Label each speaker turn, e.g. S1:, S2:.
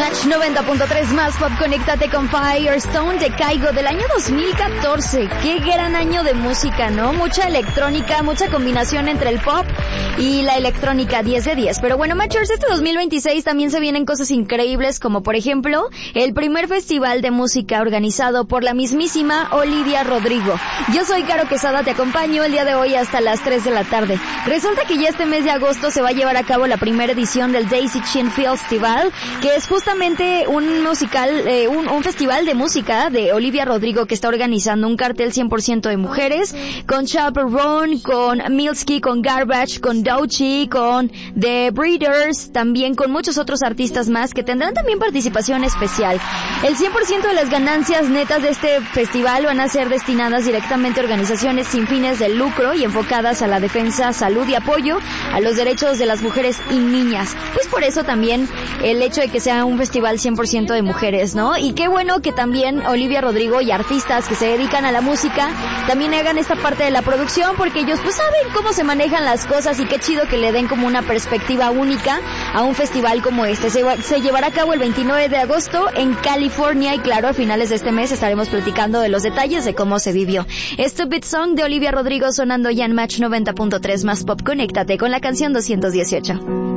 S1: Match 90.3 más pop, conéctate con Firestone, Te Caigo, del año 2014. Qué gran año de música, ¿no? Mucha electrónica, mucha combinación entre el pop y la electrónica, 10 de 10. Pero bueno, Matchers, este 2026 también se vienen cosas increíbles, como por ejemplo, el primer festival de música organizado por la mismísima Olivia Rodrigo. Yo soy Caro Quesada, te acompaño el día de hoy hasta las 3 de la tarde. Resulta que ya este mes de agosto se va a llevar a cabo la primera edición del Daisy Chin Festival, que es justamente un musical, un festival de música de Olivia Rodrigo, que está organizando un cartel 100% de mujeres, con Chaperone, con Milsky, con Garbage, con Doechii, con The Breeders, también con muchos otros artistas más que tendrán también participación especial. El 100% de las ganancias netas de este festival van a ser destinadas directamente a organizaciones sin fines de lucro y enfocadas a la defensa, salud y apoyo a los derechos de las mujeres y niñas. Pues por eso también el hecho de que sea un festival 100% de mujeres, ¿no? Y qué bueno que también Olivia Rodrigo y artistas que se dedican a la música también hagan esta parte de la producción, porque ellos pues saben cómo se manejan las cosas, y qué chido que le den como una perspectiva única a un festival como este. Se llevará a cabo el 29 de agosto en California, y claro, a finales de este mes estaremos platicando de los detalles de cómo se vivió. Stupid Song de Olivia Rodrigo sonando ya en Match 90.3 más pop. Conéctate con la canción 218.